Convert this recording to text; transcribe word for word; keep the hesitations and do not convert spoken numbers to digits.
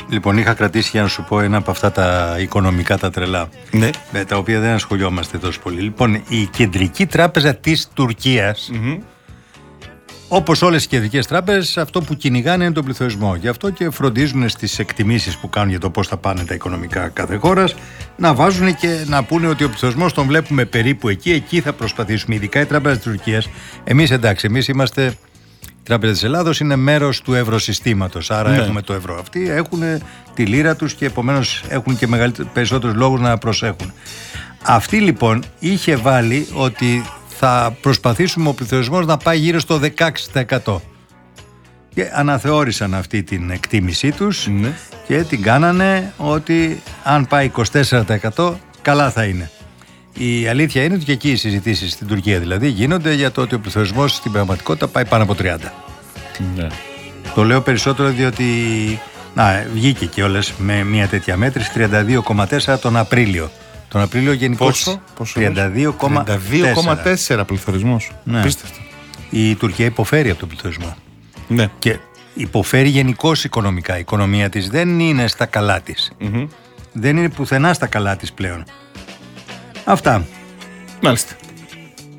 Λοιπόν, είχα κρατήσει για να σου πω ένα από αυτά τα οικονομικά τα τρελά. Ναι. Με τα οποία δεν ασχολιόμαστε τόσο πολύ. Λοιπόν, η Κεντρική Τράπεζα της Τουρκίας, mm-hmm. όπως όλες οι κεντρικές τράπεζες, αυτό που κυνηγάνε είναι τον πληθωρισμό. Γι' αυτό και φροντίζουν στις εκτιμήσεις που κάνουν για το πώς θα πάνε τα οικονομικά κάθε χώρας να βάζουν και να πούνε ότι ο πληθωρισμός τον βλέπουμε περίπου εκεί, εκεί θα προσπαθήσουμε. Ειδικά η Τράπεζα της Τουρκίας. Εμείς εντάξει, εμείς είμαστε. Η Τράπεζα της Ελλάδος είναι μέρος του ευρωσυστήματος. Άρα ναι. έχουμε το ευρώ. Αυτοί έχουν τη λίρα τους και επομένως έχουν και περισσότερους λόγους να προσέχουν. Αυτή λοιπόν είχε βάλει ότι θα προσπαθήσουμε ο πληθωρισμός να πάει γύρω στο δεκαέξι τοις εκατό. Και αναθεώρησαν αυτή την εκτίμησή τους ναι. και την κάνανε ότι αν πάει είκοσι τέσσερα τοις εκατό καλά θα είναι. Η αλήθεια είναι ότι και εκεί οι συζητήσεις στην Τουρκία δηλαδή γίνονται για το ότι ο πληθωρισμός στην πραγματικότητα πάει πάνω από τριάντα. Ναι. Το λέω περισσότερο διότι να, βγήκε κιόλας με μια τέτοια μέτρηση τριάντα δύο κόμμα τέσσερα τον Απρίλιο. Τον Απρίλιο γενικώς πόσο, πόσο τριάντα δύο κόμμα τέσσερα πληθωρισμός. Ναι. Πίστευτο. Η Τουρκία υποφέρει από τον πληθωρισμό. Ναι. Και υποφέρει γενικώς οικονομικά. Η οικονομία της δεν είναι στα καλά της. Mm-hmm. Δεν είναι πουθενά στα καλά της πλέον. Αυτά. Μάλιστα.